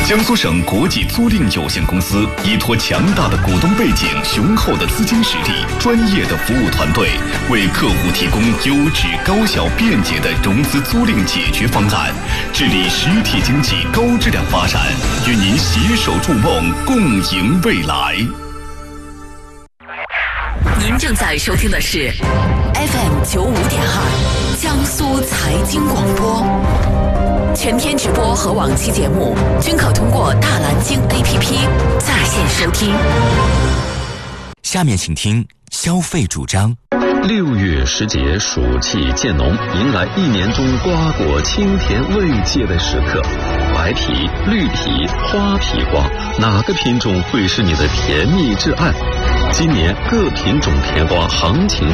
江苏省国际租赁有限公司依托强大的股东背景、雄厚的资金实力、专业的服务团队，为客户提供优质、高效、便捷的融资租赁解决方案，致力实体经济高质量发展，与您携手筑梦，共赢未来。 您正在收听的是 FM95.2江苏财经广播，全天直播和往期节目均可通过大蓝鲸 APP 在线收听。 下面请听消费主张。 6月时节，暑气渐浓，迎来一年中瓜果清甜慰藉的时刻。白皮、绿皮、花皮瓜，哪个品种会是你的甜蜜至爱？今年各品种甜瓜行情